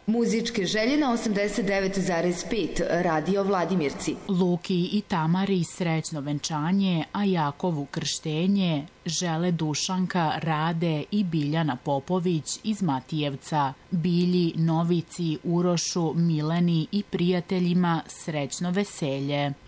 Muzičke želje na 89,5 Radio Vladimirci. Luki i Tamari srećno venčanje, a Jakovu krštenje žele Dušanka, Rade i Biljana Popović iz Matijevca. Bilji, Novici, Urošu, Mileni i prijateljima srećno veselje.